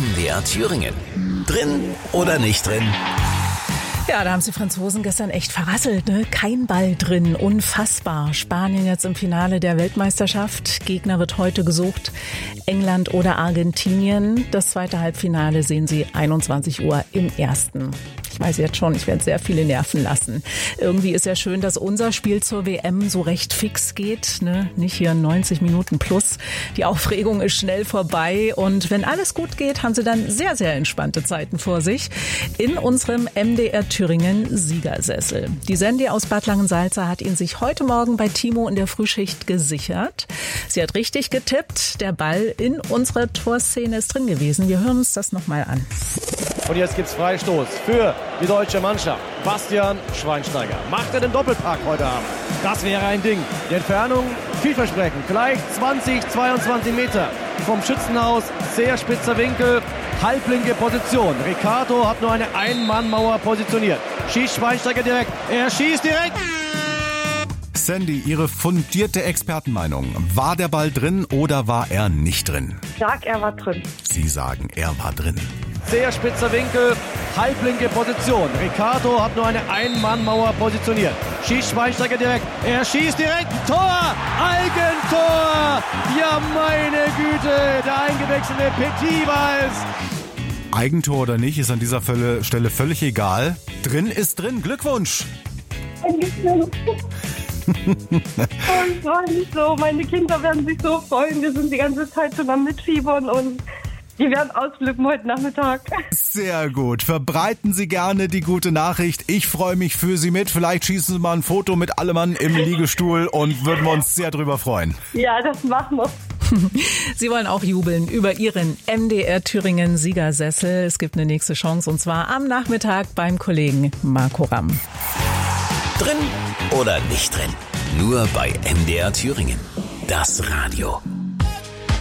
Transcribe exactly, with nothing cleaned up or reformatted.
M D R Thüringen. Drin oder nicht drin? Ja, da haben die Franzosen gestern echt verrasselt, ne? Kein Ball drin, unfassbar. Spanien jetzt im Finale der Weltmeisterschaft. Gegner wird heute gesucht. England oder Argentinien. Das zweite Halbfinale sehen Sie einundzwanzig Uhr im ersten. Ich weiß jetzt schon, ich werde sehr viele nerven lassen. Irgendwie ist ja schön, dass unser Spiel zur W M so recht fix geht, ne? Nicht hier neunzig Minuten plus. Die Aufregung ist schnell vorbei und wenn alles gut geht, haben Sie dann sehr, sehr entspannte Zeiten vor sich in unserem M D R Thüringen Siegersessel. Die Sandy aus Bad Langensalza hat ihn sich heute Morgen bei Timo in der Frühschicht gesichert. Sie hat richtig getippt. Der Ball in unserer Torszene ist drin gewesen. Wir hören uns das nochmal an. Und jetzt gibt's Freistoß für die deutsche Mannschaft. Bastian Schweinsteiger. Macht er den Doppelpack heute Abend? Das wäre ein Ding. Die Entfernung vielversprechend. Gleich zwanzig, zweiundzwanzig Meter vom Schützenhaus. Sehr spitzer Winkel. Halblinke Position. Ricardo hat nur eine Ein-Mann-Mauer positioniert. Schießt Schweinsteiger direkt. Er schießt direkt. Sandy, Ihre fundierte Expertenmeinung. War der Ball drin oder war er nicht drin? Ich sag, er war drin. Sie sagen, er war drin. Sehr spitzer Winkel, halblinke Position. Ricardo hat nur eine Ein-Mann-Mauer positioniert. Schießt Schweinsteiger direkt. Er schießt direkt. Tor! Eigentor! Ja, meine Güte, der eingewechselte Petit war es. Eigentor oder nicht, ist an dieser Stelle völlig egal. Drin ist drin. Glückwunsch! Oh, ich freue mich so. Meine Kinder werden sich so freuen. Wir sind die ganze Zeit schon am Mitfiebern und die werden ausflippen heute Nachmittag. Sehr gut. Verbreiten Sie gerne die gute Nachricht. Ich freue mich für Sie mit. Vielleicht schießen Sie mal ein Foto mit Allemann im Liegestuhl und würden wir uns sehr drüber freuen. Ja, das machen wir. Sie wollen auch jubeln über Ihren M D R Thüringen Siegersessel. Es gibt eine nächste Chance und zwar am Nachmittag beim Kollegen Marco Ramm. Drin oder nicht drin? Nur bei M D R Thüringen. Das Radio.